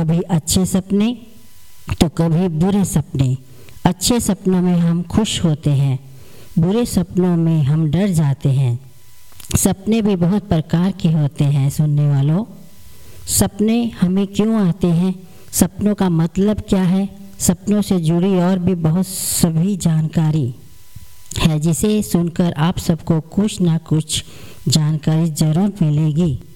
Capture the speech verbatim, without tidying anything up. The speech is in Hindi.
कभी अच्छे सपने तो कभी बुरे सपने। अच्छे सपनों में हम खुश होते हैं, बुरे सपनों में हम डर जाते हैं। सपने भी बहुत प्रकार के होते हैं सुनने वालों। सपने हमें क्यों आते हैं, सपनों का मतलब क्या है, सपनों से जुड़ी और भी बहुत सभी जानकारी है जिसे सुनकर आप सबको कुछ ना कुछ जानकारी ज़रूर मिलेगी।